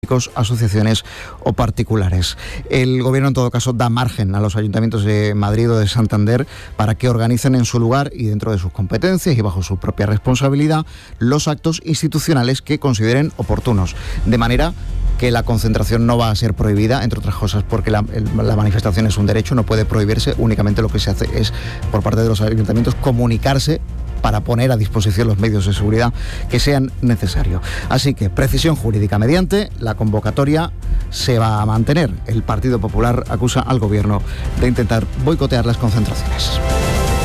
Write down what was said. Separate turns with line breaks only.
asociaciones o particulares. El gobierno en todo caso da margen a los ayuntamientos de Madrid o de Santander para que organicen en su lugar y dentro de sus competencias y bajo su propia responsabilidad los actos institucionales que consideren oportunos, de manera que la concentración no va a ser prohibida, entre otras cosas porque la manifestación es un derecho, no puede prohibirse. Únicamente lo que se hace es, por parte de los ayuntamientos, comunicarse para poner a disposición los medios de seguridad que sean necesarios. Así que, precisión jurídica mediante, la convocatoria se va a mantener. El Partido Popular acusa al Gobierno de intentar boicotear las concentraciones.